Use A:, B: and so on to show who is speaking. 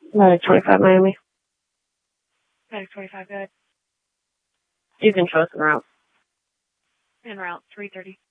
A: Medic 25 Miami.
B: Medic 25, good.
A: You can show us en route.
B: En route, 330.